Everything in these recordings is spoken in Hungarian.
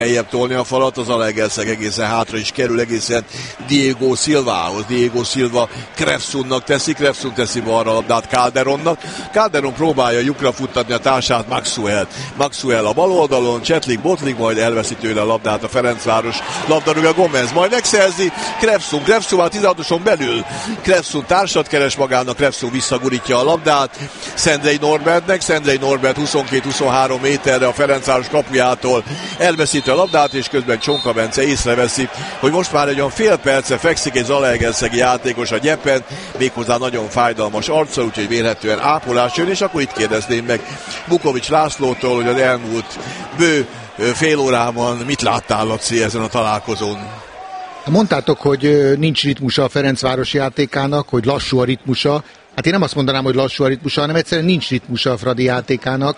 eljebb tolni a falat, az Zalaegerszeg egészen hátra is kerül, egészen Diego Silvához. Diego Silva Krefsunnak teszi, Krefsun teszi balra a labdát Calderonnak. Calderon próbálja lyukra futtatni a társát, Maxwell a bal oldalon, Csetlik, botlik, majd elveszi tőle a labdát a Ferencváros labdarúgó Gomez, majd megszerzi Krefsun már 16-oson belül. Krefsun társat keres magának, Krefsun visszagurítja a labdát Szendrei Norbertnek, Szendrei Norbert 22-23 méterre a Ferencváros kapujától elveszíti a labdát, és közben Csonka Bence észreveszi, hogy most már egy olyan fél perce fekszik egy zalaegerszegi játékos a gyepen, méghozzá nagyon fájdalmas arccal, úgyhogy vélhetően ápolás jön, és akkor itt kérdezném meg Vukovics Lászlótól, hogy az elmúlt bő fél órában mit láttál, Laci, ezen a találkozón? Mondtátok, hogy nincs ritmusa a Ferencváros játékának, hogy lassú a ritmusa. Hát én nem azt mondanám, hogy lassú a ritmusa, hanem egyszerűen nincs ritmusa a Fradi játékának.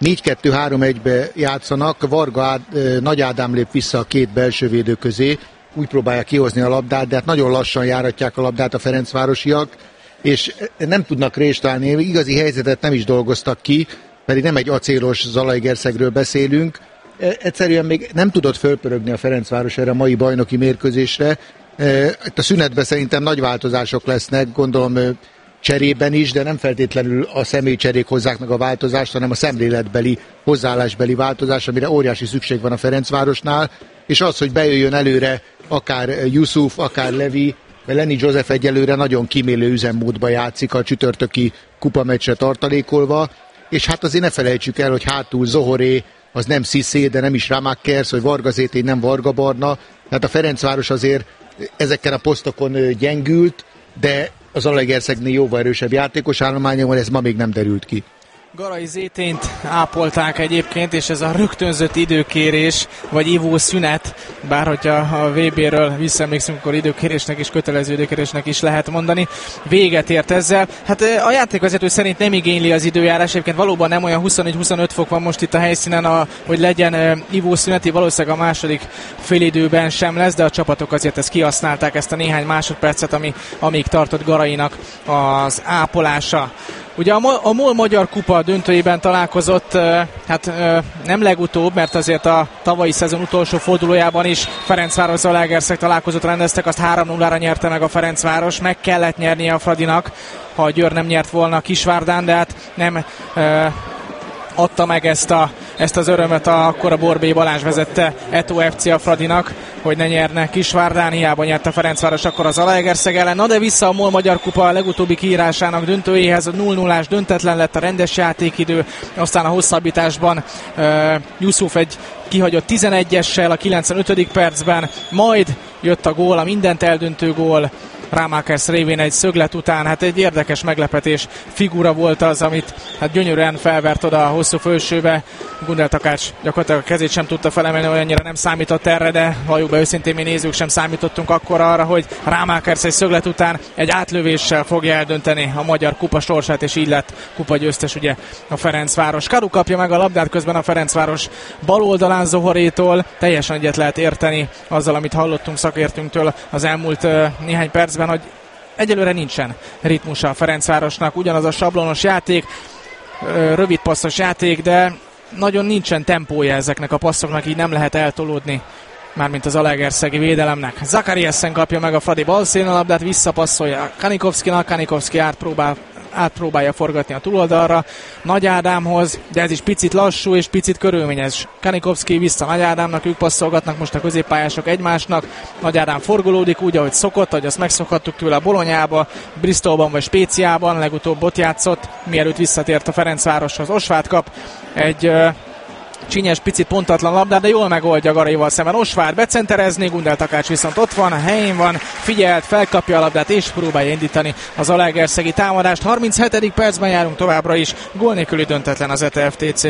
4-2-3-1-be játszanak, Nagy Ádám lép vissza a két belsővédő közé, úgy próbálja kihozni a labdát, de hát nagyon lassan járatják a labdát a ferencvárosiak, és nem tudnak rést állni, igazi helyzetet nem is dolgoztak ki, pedig nem egy acélos Zalaegerszegről beszélünk. Egyszerűen még nem tudott fölpörögni a Ferencváros erre a mai bajnoki mérkőzésre. Itt a szünetben szerintem nagy változások lesznek, gondolom cserében is, de nem feltétlenül a személycserék hozzák meg a változást, hanem a szemléletbeli, hozzáállásbeli változás, amire óriási szükség van a Ferencvárosnál, és az, hogy bejöjjön előre akár Yusuf, akár Levi, mert Lenny Joseph egyelőre nagyon kímélő üzemmódba játszik a csütörtöki kupameccsre tartalékolva, és hát azért ne felejtsük el, hogy hátul Zohoré, az nem Cissé, de nem is Ramakers, hogy Varga Zétény nem Varga Barna, tehát a Ferencváros azért ezeken a posztokon gyengült, de az Zalaegerszegnél jóval erősebb játékos állománya van, ez ma még nem derült ki. Garai Zétényt ápolták egyébként, és ez a rögtönzött időkérés, vagy ivó szünet, bár hogyha a VB-ről visszaemlékszünk, akkor időkérésnek és kötelező időkérésnek is lehet mondani. Véget ért ezzel. Hát a játékvezető szerint nem igényli az időjárás, egyébként valóban nem olyan 24-25 fok van most itt a helyszínen, hogy legyen ivó szüneti, valószínűleg a második félidőben sem lesz, de a csapatok azért ezt kihasználták, ezt a néhány másodpercet, amíg tartott Garainak az ápolása. Ugye a MOL Magyar Kupa döntőjében találkozott, nem legutóbb, mert azért a tavalyi szezon utolsó fordulójában is Ferencváros Zalaegerszeg találkozót rendeztek, azt 3-0-ra nyerte meg a Ferencváros, meg kellett nyernie a Fradinak, ha a Győr nem nyert volna a Kisvárdán, de hát nem adta meg ezt az örömet, akkor a Borbély Balázs vezette Eto FC a Fradinak, hogy ne nyerne Kisvárdán, hiába nyert a Ferencváros akkor az Zalaegerszeg ellen. Na de vissza a MOL Magyar Kupa a legutóbbi kiírásának döntőjéhez, a 0-0-ás döntetlen lett a rendes játékidő, aztán a hosszabbításban Yusuf egy kihagyott 11-essel a 95. percben, majd jött a gól, a mindent eldöntő gól, Ramakers révén egy szöglet után, hát egy érdekes meglepetés figura volt az, amit hát gyönyörűen felvert oda a hosszú fölsőbe. Gundel Takács gyakorlatilag a kezét sem tudta felemelni, olyannyira nem számított erre, de valljuk be őszintén, mi nézők sem számítottunk akkor arra, hogy Ramakers egy szöglet után egy átlövéssel fogja eldönteni a magyar kupa sorsát, és így lett kupa győztes ugye a Ferencváros. Karu kapja meg a labdát, közben a Ferencváros bal oldalán Zohorétól, teljesen egyet lehet érteni azzal, amit hallottunk szakértőnktől az elmúlt néhány percben, hogy egyelőre nincsen ritmusa a Ferencvárosnak, ugyanaz a sablonos játék, rövid passzos játék, de nagyon nincsen tempója ezeknek a passzoknak, így nem lehet eltolódni, mármint az zalaegerszegi védelemnek. Zakariasen kapja meg a Fradi balszélén a labdát, visszapasszolja Kanikovszkinak, Kanikovszki átpróbálja forgatni a túloldalra Nagy Ádámhoz, de ez is picit lassú és picit körülményes. Kanikovszki vissza Nagy Ádámnak, ők passzolgatnak most a középpályások egymásnak. Nagy Ádám forgolódik úgy, ahogy szokott, ahogy azt megszokhattuk tőle a Bolonyába, Bristolban vagy Spéciában, legutóbb ott játszott, mielőtt visszatért a Ferencvároshoz. Osváth kap egy csinyes, picit pontatlan labdát, de jól megoldja Garaival szemben. Osvár becenterezni, Gundel Takács viszont ott van, a helyén van, figyelt, felkapja a labdát és próbálja indítani az zalaegerszegi támadást. 37. percben járunk továbbra is, gól nélküli döntetlen az ETFTC.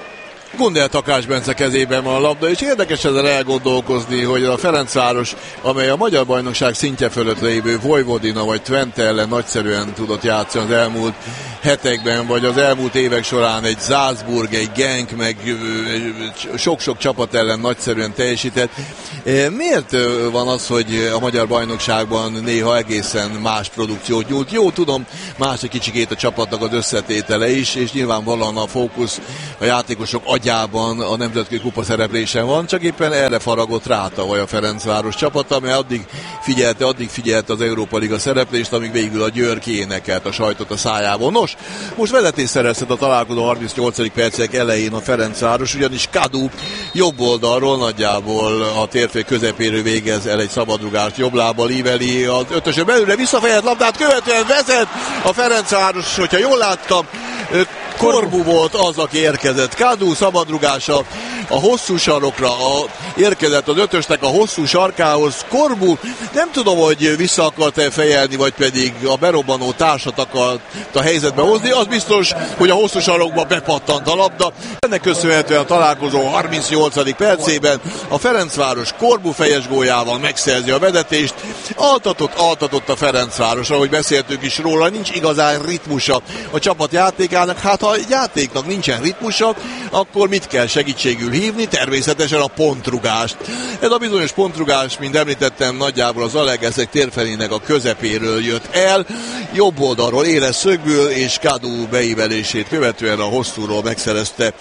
Gundel Takács Bence kezében van a labda, és érdekes ezzel elgondolkozni, hogy a Ferencváros, amely a magyar bajnokság szintje fölött lévő Vojvodina vagy Twente ellen nagyszerűen tudott játszani az elmúlt hetekben, vagy az elmúlt évek során egy Salzburg, egy Genk, meg sok-sok csapat ellen nagyszerűen teljesített. Miért van az, hogy a magyar bajnokságban néha egészen más produkciót nyújt? Jó, tudom, más egy kicsikét a csapatnak az összetétele is, és nyilvánvalóan a fókusz a játékosok agyában a nemzetközi kupa szereplésen van, csak éppen erre faragott rá tavaly a Ferencváros csapata, mert addig figyelte az Európa Liga szereplést, amíg végül a Győr kiénekelt a sajtot a szájából. Nos, most vezetés szerezhet a találkozó 38. percek elején a Ferencváros, ugyanis Kadu jobb oldalról, nagyjából a térfél közepéről végez el egy szabadrugást, jobb lábbal íveli az ötösön belőle, visszafejelt labdát követően vezet a Ferencváros, hogyha jól láttam, Korbu volt az, aki érkezett. Kadu szabadrugása a hosszú sarokra, érkezett az ötösnek a hosszú sarkához. Korbu nem tudom, hogy vissza akart-e fejelni, vagy pedig a berobbanó társat akart a helyzetbe hozni. Az biztos, hogy a hosszú sarokba bepattant a labda. Ennek köszönhetően a találkozó 38. percében a Ferencváros Korbu fejes góljával megszerzi a vezetést. Altatott a Ferencváros, ahogy beszéltünk is róla, nincs igazán ritmusa a csapat játékának. Hát ha egy játéknak nincsen ritmusa, akkor mit kell segítségül hívni? Természetesen a pontrugást. Ez a bizonyos pontrugás, mint említettem, nagyjából az Zalaegerszeg térfelének a közepéről jött el, jobb oldalról éles szögből, és Kadu beívelését követően a hosszúról megszerezte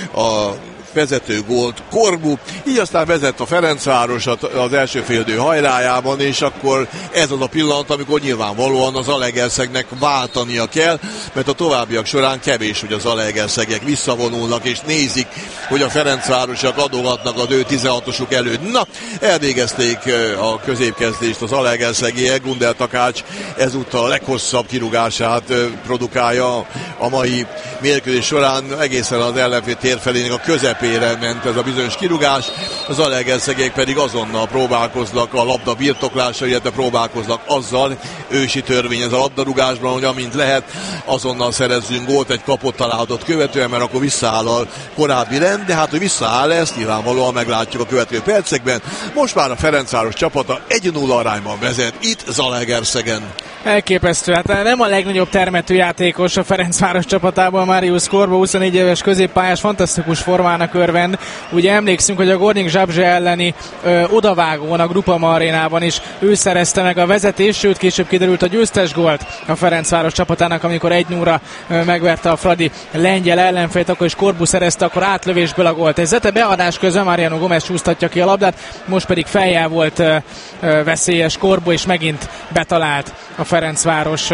a vezető gólt Korbu, így aztán vezet a Ferencváros az első félidő hajrájában, és akkor ez az a pillanat, amikor nyilvánvalóan az Zalaegerszegnek váltania kell, mert a továbbiak során kevés, hogy a zalaegerszegek visszavonulnak, és nézik, hogy a Ferencvárosiak adogatnak az ő 16-osuk előtt. Na, elvégezték a középkezdést az zalaegerszegiek, Gundel Takács ezúttal a leghosszabb kirúgását produkálja a mai mérkőzés során, egészen az ellenfél térfelének a közepére ment ez a bizonyos kirúgás, az zalaegerszegek pedig azonnal próbálkoznak a labda birtoklása, illetve próbálkoznak azzal, ősi törvény ez a labdarúgásban, hogy amint lehet, azonnal szerezzünk gólt egy kapott találatot követően, mert akkor visszaáll a korábbi rend, de hát, hogy visszaáll ezt, nyilvánvalóan meglátjuk a következő percekben. Most már a Ferencváros csapata 1-0 arányban vezet itt Zalaegerszegen. Elképesztő, hát nem a legnagyobb termetű játékos a Ferencváros csapatában, Marius Korbu, 24 éves középpályás, fantasztikus formának örvend. Ugye emlékszünk, hogy a Gornik Zabrze elleni odavágón a Grupama arénában is ő szerezte meg a vezetést, sőt később kiderült a győztes gólt a Ferencváros csapatának, amikor 1-0-ra megverte a Fradi lengyel ellenfélt, akkor is Korbu szerezte, akkor átlövésből a gólt. Ez Zete beadás közben Mariano Gomez csúsztatja ki a labdát, most pedig fejjel volt veszélyes Korbu, és megint betalált a Ferencváros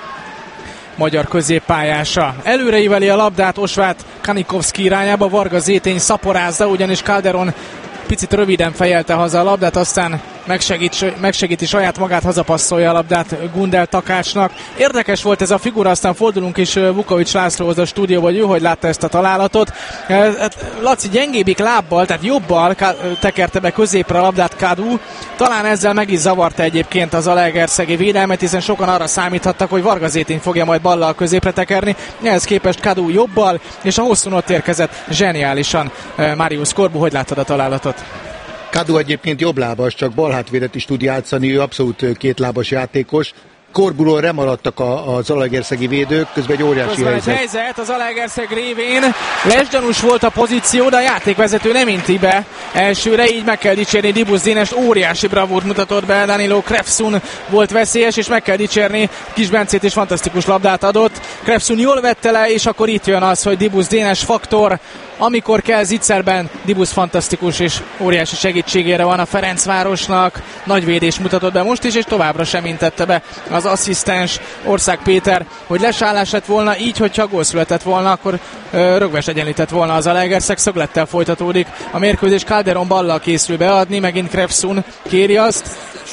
magyar középpályása. Előreíveli a labdát Osvát Kanikovszki irányába, Varga Zétény szaporázza, ugyanis Calderon picit röviden fejelte haza a labdát, aztán megsegíti saját magát, hazapasszolja a labdát Gundel Takácsnak. Érdekes volt ez a figura, aztán fordulunk is Vukovics Lászlóhoz a stúdióba, hogy ő hogy látta ezt a találatot. Laci gyengébbik lábbal, tehát jobbal tekerte be középre a labdát Kadu. Talán ezzel meg is zavarta egyébként az zalaegerszegi védelmet, hiszen sokan arra számíthattak, hogy Varga Zétény fogja majd ballal középre tekerni. Ehhez képest Kadu jobbal, és a hosszún ott érkezett zseniálisan Marius Korbu. Hogy láttad a találatot? Kadu egyébként jobblábas, csak balhátvédet is tud játszani, ő abszolút kétlábas játékos. Korburól remaradtak a zalaegerszegi védők, közben egy óriási helyzet. A Zalaegerszeg révén lesgyanús volt a pozíció, de a játékvezető nem inti be elsőre, így meg kell dicsérni Dibusz Dénest, óriási bravúrt mutatott be, Danilo Krefsun volt veszélyes, és meg kell dicsérni Kis Bencét is, fantasztikus labdát adott. Krefsun jól vette le, és akkor itt jön az, hogy Dibusz Dénes faktor, amikor kell zicserben, Dibusz fantasztikus és óriási segítségére van a Ferencvárosnak, nagy védés mutatott be most is, és továbbra sem intette be az asszisztens Ország Péter, hogy lesállás lett volna, így, hogyha gól született volna, akkor rögves egyenlített volna az Zalaegerszeg. Szöglettel folytatódik a mérkőzés, Calderon ballal készül beadni, megint Krefsun kéri azt,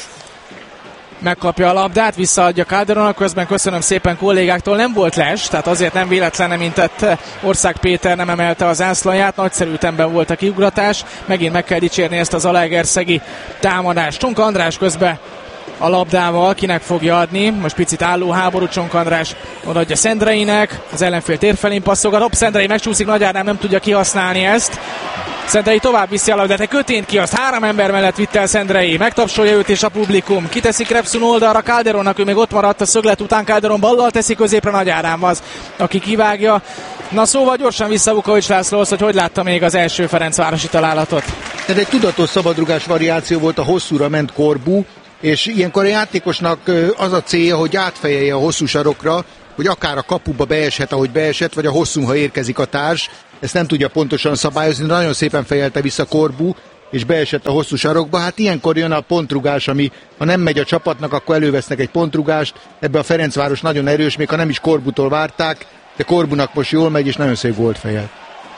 megkapja a labdát, visszaadja Calderonnak, közben köszönöm szépen kollégáktól, nem volt les, tehát azért nem véletlen nem intett Ország Péter, nem emelte az zászlaját, nagyszerű ütemben volt a kiugratás, megint meg kell dicsérni ezt a zalaegerszegi támadást. Csonka András közben a labdával, kinek fogja adni, most picit álló háború, Csonka András odaadja Szendreinek, az ellenfél térfelén passzolgat, hopp, Szendrei megcsúszik, Nagy Ádám nem tudja kihasználni ezt, Szendrei tovább viszi a labdát, de kötént ki, azt 3 ember mellett vitte el Szendrei, megtapsolja őt és a publikum, kiteszi Krefsun oldalra Calderonnak, ő még ott maradt a szöglet után, Calderon ballal teszi középre, Nagy Ádám az, aki kivágja. Na szóval gyorsan vissza Vukovics Lászlóhoz, hogy látta még az első ferencvárosi találatot. Ez egy tudatos szabadrugás variáció volt, a hosszúra ment Korbu, és ilyenkor a játékosnak az a célja, hogy átfejelje a hosszú sarokra, hogy akár a kapuba beeshet, ahogy beesett, vagy a hosszú, ha érkezik a társ. Ezt nem tudja pontosan szabályozni, de nagyon szépen fejelte vissza Corbu, és beesett a hosszú sarokba. Hát ilyenkor jön a pontrugás, ami ha nem megy a csapatnak, akkor elővesznek egy pontrugást. Ebbe a Ferencváros nagyon erős, még ha nem is Corbutól várták, de Corbunak most jól megy, és nagyon szép volt fejel.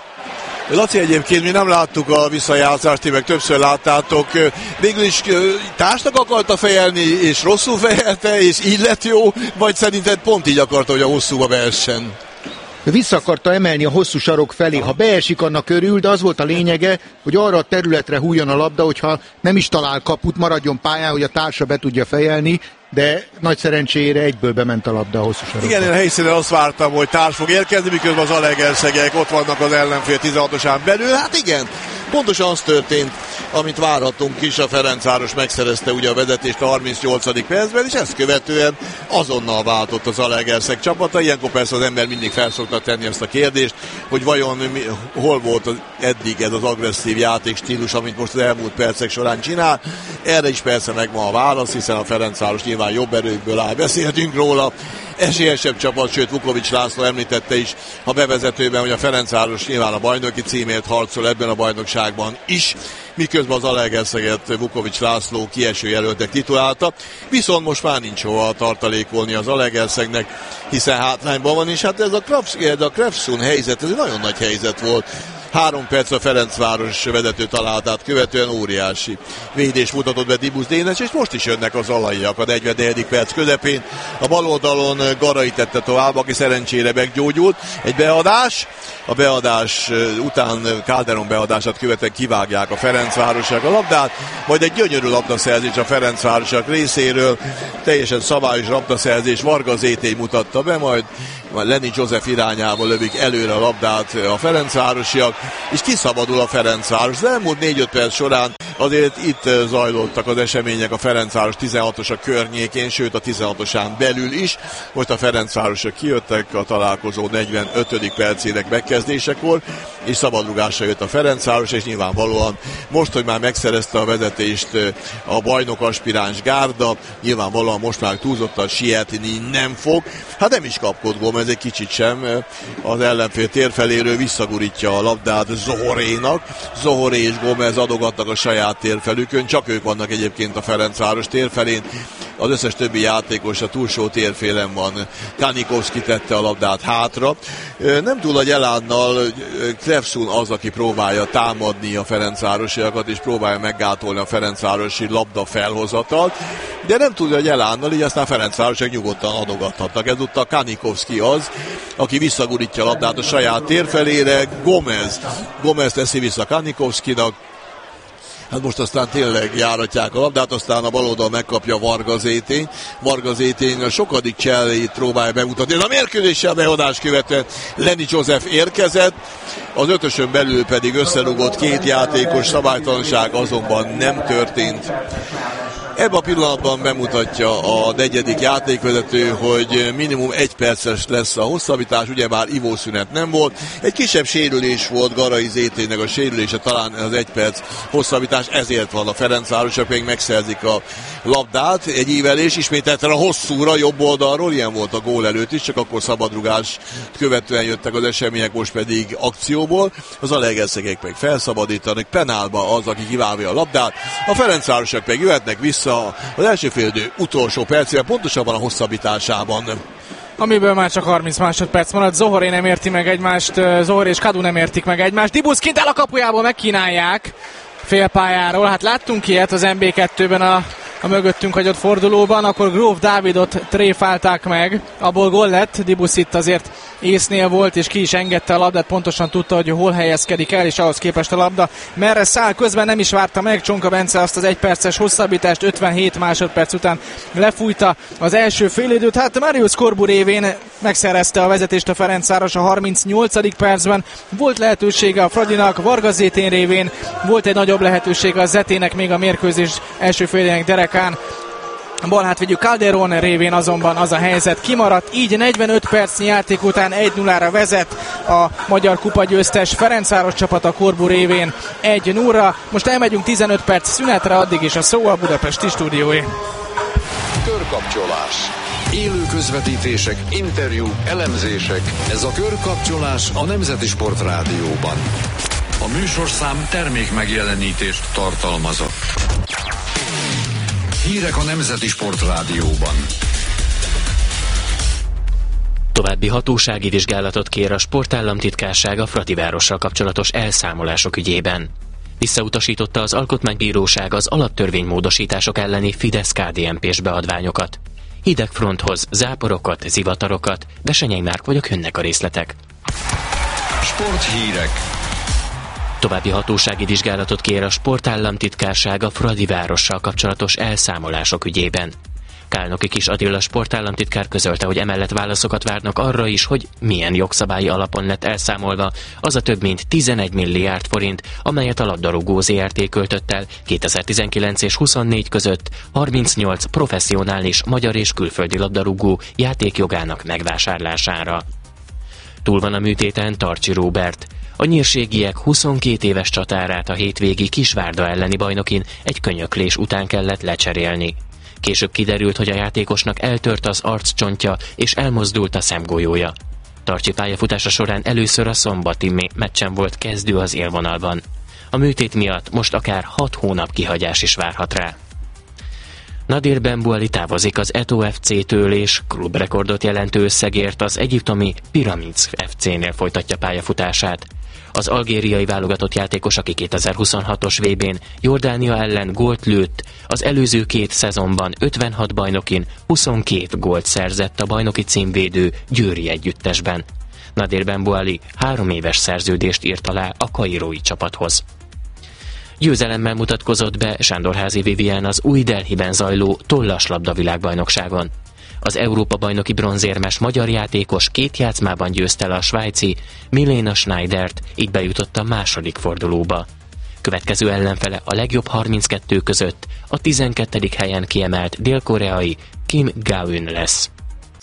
Laci, egyébként mi nem láttuk a visszajátszást, ti meg többször láttátok. Végül is társnak akarta fejelni, és rosszul fejelte, és így lett jó, vagy szerinted pont így akarta, hogy a hosszúba beessen? Vissza akarta emelni a hosszú sarok felé, ha beesik, annak örül, de az volt a lényege, hogy arra a területre hújjon a labda, hogyha nem is talál kaput, maradjon pályán, hogy a társa be tudja fejelni, de nagy szerencsére egyből bement a labda a hosszú sarokba. Igen, én a helyszínen azt vártam, hogy társ fog érkezni, miközben az Zalaegerszegek ott vannak az ellenfél 16-osán belül. Hát igen, pontosan az történt, amit várhatunk is, a Ferencváros megszerezte ugye a vezetést a 38. percben, és ezt követően azonnal váltott az Zalaegerszeg csapata. Ilyenkor persze az ember mindig fel szokta tenni azt a kérdést, hogy vajon hol volt eddig ez az agresszív játékstílus, amit most az elmúlt percek során csinál. Erre is persze megvan a válasz, hiszen a Ferencváros nyilván jobb erőkből áll. Beszéltünk róla, esélyesebb csapat, sőt Vukovics László említette is a bevezetőben, hogy a Ferencváros nyilván a bajnoki címért harcol ebben a bajnokságban is, miközben az Zalaegerszeget Vukovics László kieső jelöltek titulálta, viszont most már nincs hova tartalékolni az Zalaegerszegnek, hiszen hátrányban van, és hát ez a Krefsun helyzet, ez egy nagyon nagy helyzet volt. 3 perc a Ferencváros vezető találatát követően óriási védés mutatott be Dibusz Dénes, és most is jönnek az alaiak a 44. perc közepén. A bal oldalon Garai tette tovább, aki szerencsére meggyógyult. Egy beadás, a beadás után Calderon beadását követően kivágják a Ferencvárosiak a labdát, majd egy gyönyörű labdaszerzés a Ferencvárosiak részéről, teljesen szabályos labdaszerzés, Varga Zétény mutatta be, majd Lenny Joseph irányába lövik előre a labdát a Ferencvárosiak, és kiszabadul a Ferencváros. Az elmúlt 4-5 perc során azért itt zajlottak az események a Ferencváros 16-os a környékén, sőt a 16-osán belül is. Most a Ferencvárosok kijöttek a találkozó 45. percének megkezdésekor, és szabadrugásra jött a Ferencváros, és nyilvánvalóan most, hogy már megszerezte a vezetést a bajnok aspiráns Gárda, nyilvánvalóan most már túlzottan sietni nem fog. Hát nem is kapkod Gómez egy kicsit sem, az ellenfél térfeléről visszagurítja a labdát Zohorénak. Zohoré és Gómez adogatnak a saját térfelükön, csak ők vannak egyébként a Ferencváros térfelén, az összes többi játékos a túlsó térfélen van. Kanikovszki tette a labdát hátra. Nem túl nagy elánnal Krefsun az, aki próbálja támadni a Ferencvárosiakat, és próbálja meggátolni a ferencvárosi labda felhozatalt, de nem túl nagy elánnal, így aztán Ferencvárosiak nyugodtan adogathatnak. Ezúttal Kanikovszki az, aki visszagurítja a labdát a saját térfelére. Gómez teszi vissza Kanikovszkinak. Hát most aztán tényleg járatják a labdát, aztán a baloldal megkapja Varga Zétény. Varga Zétény a sokadik csellét próbálja bemutatni. Ez a mérkőzéssel beadás követően Lenny Joseph érkezett, az 5-ösön belül pedig összerúgott 2 játékos, szabálytalanság azonban nem történt. Ebben a pillanatban bemutatja a 4. játékvezető, hogy minimum 1 perces lesz a hosszabbítás, ugyebár ivószünet nem volt. Egy kisebb sérülés volt Garai Zéténynek a sérülése, talán az 1 perc hosszabbítás, ezért van a Ferencvárosok, még megszerzik a labdát. Egy ívelés ismételten a hosszúra, jobb oldalról, ilyen volt a gól előtt is, csak akkor szabadrugás követően jöttek az események, most pedig akcióból. Az Zalaegerszegek meg felszabadítanak, penálba az, aki kiválja a labdát. A Ferencvárosok meg jöhetnek vissza az első félidő utolsó percében, pontosabban a hosszabbításában. Amiből már csak 30 másodperc maradt. Zohoré nem érti meg egymást, Zohoré és Kadu nem értik meg egymást. Dibusz kint áll a kapujából, megkínálják félpályáról. Hát láttunk ilyet az MB2-ben a mögöttünk hagyott fordulóban, akkor Gróf Dávidot tréfálták meg, abból gól lett. Dibusz itt azért észnél volt, és ki is engedte a labdát, pontosan tudta, hogy hol helyezkedik el, és ahhoz képest a labda merre száll. Közben nem is várta meg Csonka Bence azt az 1 perces hosszabbítást, 57 másodperc után lefújta az első félidőt. Hát Marius Corbu révén megszerezte a vezetést a Ferencváros a 38. percben. Volt lehetősége a Fradinak, Varga Zétény révén volt egy nagyobb lehetősége a Zetének még a mérkőzés első félidőnek derekán. balhátvédjű Calderón révén azonban az a helyzet kimaradt, így 45 percnyi játék után 1-0-ra vezet a magyar kupagyőztes Ferencváros csapat a Corbu révén 1-0-ra. Most elmegyünk 15 perc szünetre, addig is a szó a budapesti stúdióé. Körkapcsolás. Élő közvetítések, interjúk, elemzések. Ez a Körkapcsolás a Nemzeti Sport Rádióban. A műsorszám termék megjelenítést tartalmazott. Hírek a Nemzeti Sport Rádióban. További hatósági vizsgálatot kér a Sportállamtitkárság a Fradivárossal kapcsolatos elszámolások ügyében. Visszautasította az Alkotmánybíróság az alaptörvénymódosítások elleni Fidesz-KDNP-s beadványokat. Hidegfronthoz záporokat, zivatarokat, Besenyei Márk vagyok, jönnek a részletek. Sporthírek. További hatósági vizsgálatot kér a Sportállamtitkárság a Fradivárossal kapcsolatos elszámolások ügyében. Kálnoki Kis Attila sportállamtitkár közölte, hogy emellett válaszokat várnak arra is, hogy milyen jogszabályi alapon lett elszámolva az a több mint 11 milliárd forint, amelyet a labdarúgó ZRT költött el 2019 és 24 között 38 professzionális magyar és külföldi labdarúgó játékjogának megvásárlására. Túl van a műtéten Tarcsi Róbert. A nyírségiek 22 éves csatárát a hétvégi Kisvárda elleni bajnokin egy könyöklés után kellett lecserélni. Később kiderült, hogy a játékosnak eltört az arccsontja és elmozdult a szemgolyója. Tarcsi pályafutása során először a szombati meccsen volt kezdő az élvonalban. A műtét miatt most akár 6 hónap kihagyás is várhat rá. Nadir Benbuali távozik az Eto FC-től és klubrekordot jelentő összegért az egyiptomi Pyramids FC-nél folytatja pályafutását. Az algériai válogatott játékos, aki 2026-os VB-n Jordánia ellen gólt lőtt, az előző 2 szezonban 56 bajnokin 22 gólt szerzett a bajnoki címvédő Győri együttesben. Nadir Benbuali 3 éves szerződést írt alá a kairói csapathoz. Győzelemmel mutatkozott be Sándorházi Vivien az új Delhiben zajló tollaslabda világbajnokságon. Az Európa-bajnoki bronzérmes magyar játékos 2 játszmában győzte el a svájci Milena Schneidert, így bejutott a második fordulóba. Következő ellenfele a legjobb 32 között a 12. helyen kiemelt dél-koreai Kim Ga-eun lesz.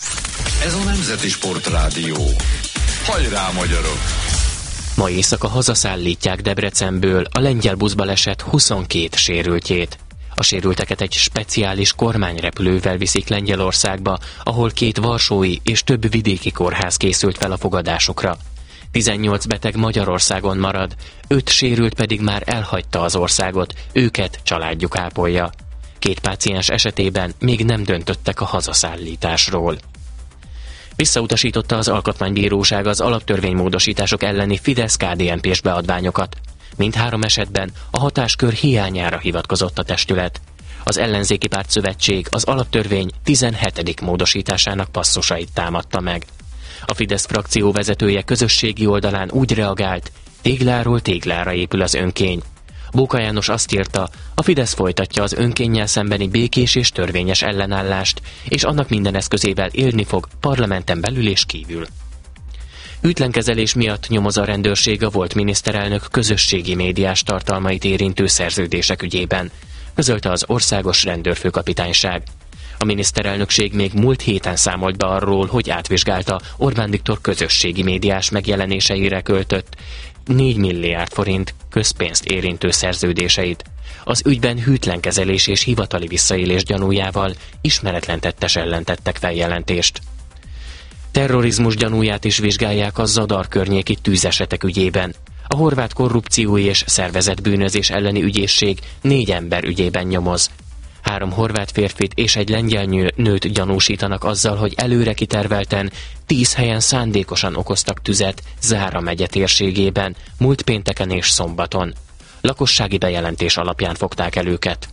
Ez a Nemzeti Sport Rádió. Hajrá, magyarok! Ma éjszaka hazaszállítják Debrecenből a lengyel buszbaleset 22 sérültjét. A sérülteket egy speciális kormányrepülővel viszik Lengyelországba, ahol 2 varsói és több vidéki kórház készült fel a fogadásukra. 18 beteg Magyarországon marad, 5 sérült pedig már elhagyta az országot, őket családjuk ápolja. 2 páciens esetében még nem döntöttek a hazaszállításról. Visszautasította az Alkotmánybíróság az alaptörvénymódosítások elleni Fidesz-KDNP-s beadványokat. Mindhárom esetben a hatáskör hiányára hivatkozott a testület. Az ellenzéki pártszövetség az alaptörvény 17. módosításának passzusait támadta meg. A Fidesz frakció vezetője közösségi oldalán úgy reagált, tégláról téglára épül az önkény. Bóka János azt írta, a Fidesz folytatja az önkénnyel szembeni békés és törvényes ellenállást, és annak minden eszközével élni fog parlamenten belül és kívül. Hűtlenkezelés miatt nyomoz a rendőrség a volt miniszterelnök közösségi médiás tartalmait érintő szerződések ügyében, közölte az Országos Rendőrfőkapitányság. A miniszterelnökség még múlt héten számolt be arról, hogy átvizsgálta Orbán Viktor közösségi médiás megjelenéseire költött 4 milliárd forint közpénzt érintő szerződéseit. Az ügyben hűtlenkezelés és hivatali visszaélés gyanújával ismeretlen tettes ellen tettek feljelentést. Terrorizmus gyanúját is vizsgálják a Zadar környéki tűzesetek ügyében. A horvát korrupció és szervezetbűnözés elleni ügyészség 4 ember ügyében nyomoz. 3 horvát férfit és egy lengyel nőt gyanúsítanak azzal, hogy előre kitervelten 10 helyen szándékosan okoztak tüzet Zára megye térségében, múlt pénteken és szombaton. Lakossági bejelentés alapján fogták el őket.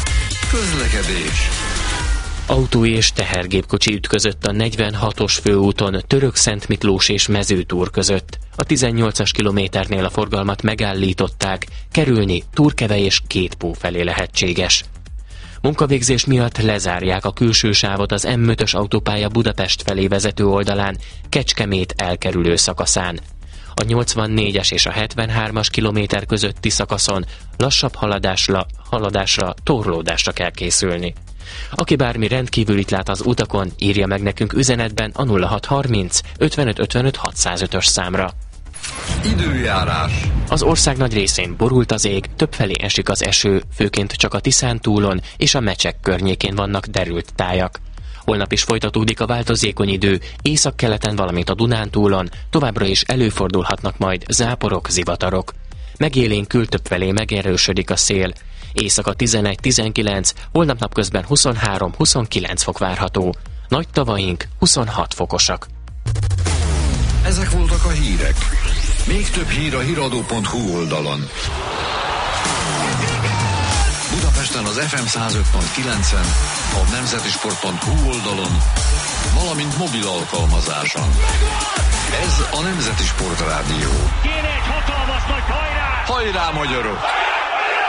Közlekedés. Autó és tehergépkocsi ütközött a 46-os főúton Török-Szentmiklós és Mezőtúr között. A 18-as kilométernél a forgalmat megállították, kerülni Túrkeve és Kétpó felé lehetséges. Munkavégzés miatt lezárják a külső sávot az M5-ös autópálya Budapest felé vezető oldalán, Kecskemét elkerülő szakaszán. A 84-es és a 73-as kilométer közötti szakaszon lassabb haladásra, torlódásra kell készülni. Aki bármi rendkívülit lát az utakon, írja meg nekünk üzenetben a 0630 55 55 605-ös számra. Időjárás. Az ország nagy részén borult az ég, többfelé esik az eső, főként csak a Tiszántúlon és a Mecsek környékén vannak derült tájak. Holnap is folytatódik a változékony idő, északkeleten, valamint a Dunántúlon, továbbra is előfordulhatnak majd záporok, zivatarok. Megélénkül többfelé megerősödik a szél. Éjszaka 11-19, holnap napközben 23-29 fok várható. Nagy tavaink 26 fokosak. Ezek voltak a hírek. Még több hír a hiradó.hu oldalon. Budapesten az FM 105.9-en, a nemzetisport.hu oldalon, valamint mobil alkalmazáson. Ez a Nemzeti Sport Rádió. Kéne egy hatalmas nagy hajrá! Hajrá, magyarok!